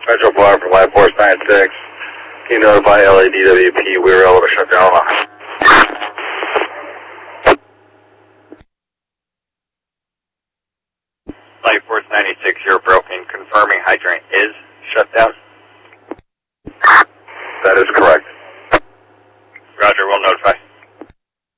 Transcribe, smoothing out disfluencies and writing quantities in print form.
Metro Bar from Life Force 96. Can you notify LADWP we were able to shut down on Life Force 96, you're broken. Confirming hydrant is shut down. That is correct. Roger, we'll notify.